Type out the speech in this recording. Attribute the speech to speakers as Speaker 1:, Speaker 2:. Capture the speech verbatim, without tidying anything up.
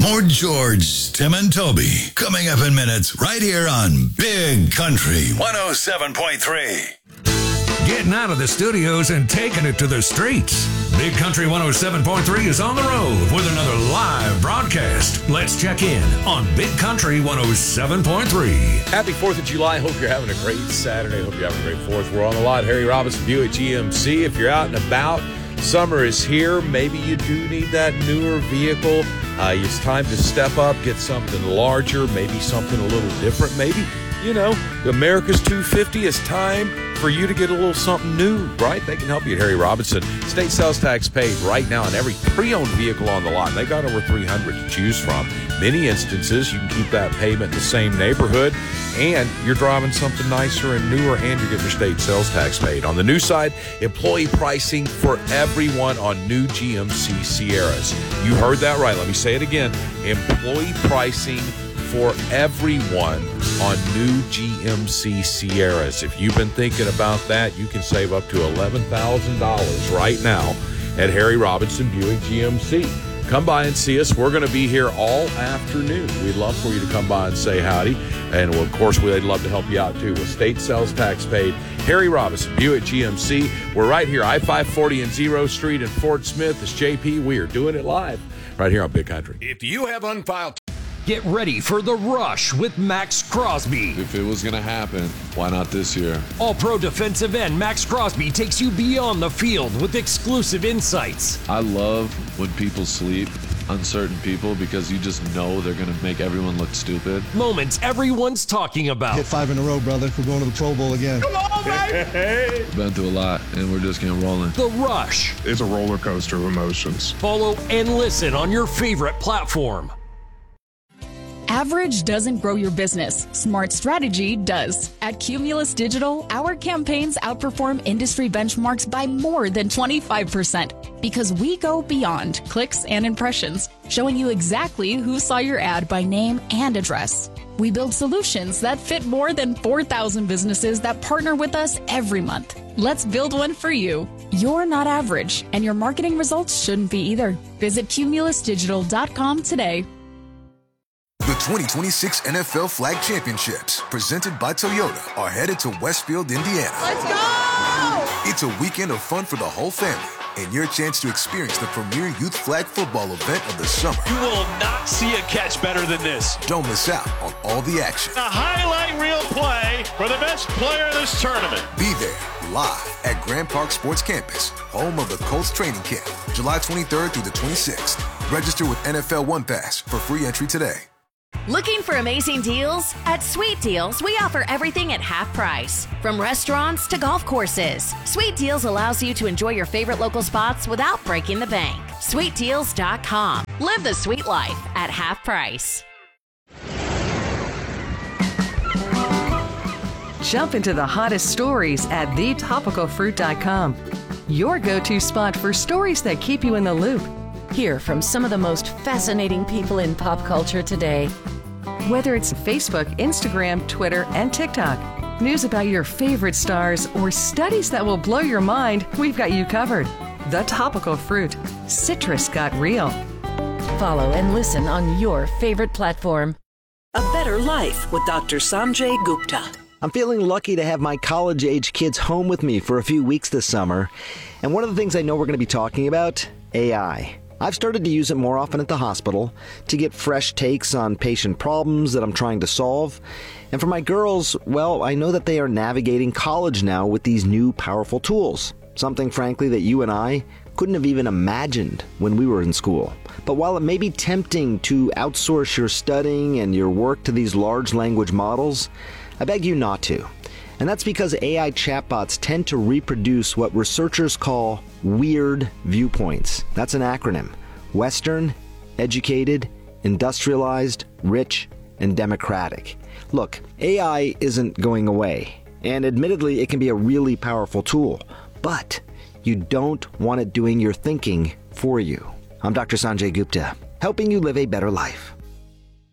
Speaker 1: More George, Tim, and Toby coming up in minutes right here on Big Country one oh seven point three.
Speaker 2: Getting out of the studios and taking it to the streets. Big Country one oh seven point three is on the road with another live broadcast. Let's check in on Big Country one oh seven point three.
Speaker 3: Happy fourth of July. Hope you're having a great Saturday. Hope you're having a great fourth. We're on the lot. Harry Robinson, Buick G M C. If you're out and about, summer is here. Maybe you do need that newer vehicle. Uh, it's time to step up, get something larger, maybe something a little different. Maybe, you know, America's two fifty. It's time for you to get a little something new, right? They can help you at Harry Robinson. State sales tax paid right now on every pre-owned vehicle on the lot. They got over three hundred to choose from. Many instances, you can keep that payment in the same neighborhood, and you're driving something nicer and newer, and you're getting your state sales tax paid. On the new side, employee pricing for everyone on new G M C Sierras. You heard that right. Let me say it again. Employee pricing for everyone on new G M C Sierras. If you've been thinking about that, you can save up to eleven thousand dollars right now at Harry Robinson Buick G M C. Come by and see us. We're going to be here all afternoon. We'd love for you to come by and say howdy. And, well, of course, we'd love to help you out, too, with state sales tax paid. Harry Robinson, Buick G M C. We're right here, I five forty and Zero Street in Fort Smith. It's J P. We are doing it live right here on Big Country.
Speaker 2: If you have unfiled... Get ready for The Rush with Max Crosby.
Speaker 4: If it was going to happen, why not this year?
Speaker 2: All-pro defensive end Max Crosby takes you beyond the field with exclusive insights.
Speaker 4: I love when people sleep, uncertain people, because you just know they're going to make everyone look stupid.
Speaker 2: Moments everyone's talking about.
Speaker 5: Hit five in a row, brother. We're going to the Pro Bowl again.
Speaker 2: Come on, baby!
Speaker 4: We've been through a lot, and we're just getting rolling.
Speaker 2: The Rush.
Speaker 6: It's a roller coaster of emotions.
Speaker 2: Follow and listen on your favorite platform.
Speaker 7: Average doesn't grow your business. Smart strategy does. At Cumulus Digital, our campaigns outperform industry benchmarks by more than twenty-five percent because we go beyond clicks and impressions, showing you exactly who saw your ad by name and address. We build solutions that fit more than four thousand businesses that partner with us every month. Let's build one for you. You're not average, and your marketing results shouldn't be either. Visit cumulus digital dot com today.
Speaker 8: The twenty twenty-six N F L Flag Championships, presented by Toyota, are headed to Westfield, Indiana.
Speaker 9: Let's go!
Speaker 8: It's a weekend of fun for the whole family, and your chance to experience the premier youth flag football event of the summer.
Speaker 10: You will not see a catch better than this.
Speaker 8: Don't miss out on all the action.
Speaker 10: A highlight reel play for the best player of this tournament.
Speaker 8: Be there, live at Grand Park Sports Campus, home of the Colts training camp, July twenty-third through the twenty-sixth. Register with N F L One Pass for free entry today.
Speaker 11: Looking for amazing deals? At Sweet Deals, we offer everything at half price. From restaurants to golf courses, Sweet Deals allows you to enjoy your favorite local spots without breaking the bank. sweet deals dot com. Live the sweet life at half price.
Speaker 12: Jump into the hottest stories at the topical fruit dot com. Your go-to spot for stories that keep you in the loop.
Speaker 13: Hear from some of the most fascinating people in pop culture today.
Speaker 12: Whether it's Facebook, Instagram, Twitter, and TikTok, news about your favorite stars, or studies that will blow your mind, we've got you covered. The Topical Fruit. Citrus got real.
Speaker 13: Follow and listen on your favorite platform.
Speaker 14: A Better Life with Doctor Sanjay Gupta.
Speaker 15: I'm feeling lucky to have my college-age kids home with me for a few weeks this summer. And one of the things I know we're going to be talking about, A I. I've started to use it more often at the hospital to get fresh takes on patient problems that I'm trying to solve. And for my girls, well, I know that they are navigating college now with these new powerful tools. Something, frankly, that you and I couldn't have even imagined when we were in school. But while it may be tempting to outsource your studying and your work to these large language models, I beg you not to. And that's because A I chatbots tend to reproduce what researchers call weird viewpoints. That's an acronym. Western, educated, industrialized, rich, and democratic. Look, A I isn't going away. And admittedly, it can be a really powerful tool. But you don't want it doing your thinking for you. I'm Doctor Sanjay Gupta, helping you live a better life.